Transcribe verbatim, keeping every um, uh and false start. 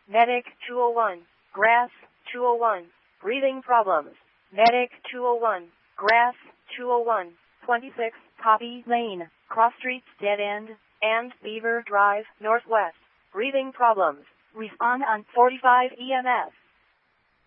Medic two oh one. Grass two oh one. Breathing problems. Medic two oh one. Grass two oh one. twenty-six Poppy Lane. Cross Streets Dead End. And Beaver Drive Northwest. Breathing problems. Respond on forty-five E M S.